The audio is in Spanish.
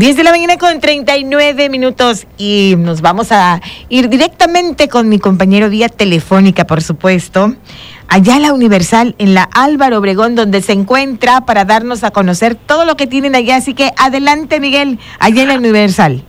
10 de la mañana con 39 minutos y nos vamos a ir directamente con mi compañero vía telefónica, por supuesto, allá a la Universal, en la Álvaro Obregón, donde se encuentra para darnos a conocer todo lo que tienen allá. Así que adelante, Miguel, allá en la Universal.